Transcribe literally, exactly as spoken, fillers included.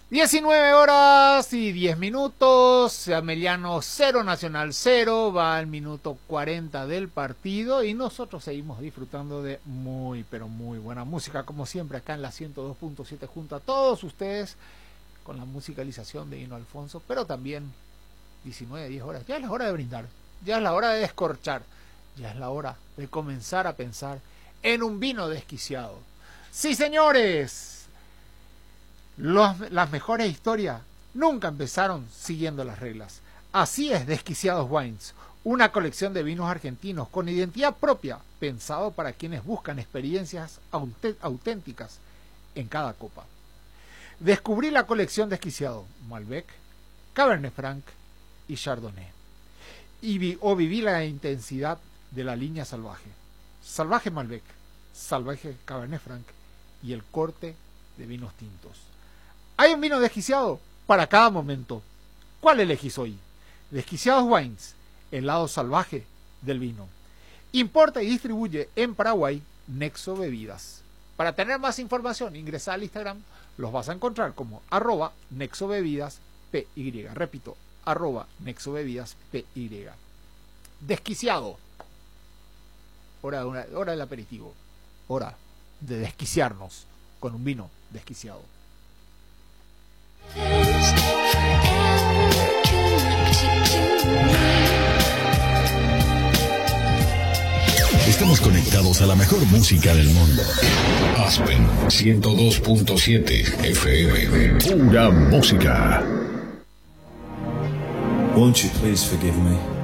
diecinueve horas y diez minutos, Ameliano cero, Nacional cero, va al minuto cuarenta del partido y nosotros seguimos disfrutando de muy, pero muy buena música, como siempre acá en la ciento dos punto siete junto a todos ustedes, con la musicalización de Hino Alfonso, pero también diecinueve, diez horas, ya es la hora de brindar, ya es la hora de descorchar, ya es la hora de comenzar a pensar en un vino desquiciado. Sí, señores. Los, las mejores historias nunca empezaron siguiendo las reglas. Así es Desquiciados Wines, una colección de vinos argentinos con identidad propia, pensado para quienes buscan experiencias auténticas en cada copa. Descubrí la colección Desquiciado, Malbec, Cabernet Franc y Chardonnay. Y vi, o viví la intensidad de la línea salvaje. Salvaje Malbec, salvaje Cabernet Franc y el corte de vinos tintos. Hay un vino desquiciado para cada momento. ¿Cuál elegís hoy? Desquiciados Wines, el lado salvaje del vino. Importa y distribuye en Paraguay Nexo Bebidas. Para tener más información, ingresa al Instagram. Los vas a encontrar como arroba Nexo Bebidas P Y. Repito, arroba Nexo Bebidas P Y. Desquiciado. Hora, de una, hora del aperitivo. Hora de desquiciarnos con un vino desquiciado. Estamos conectados a la mejor música del mundo. Aspen ciento dos punto siete F M. Pura música. Won't you please forgive me?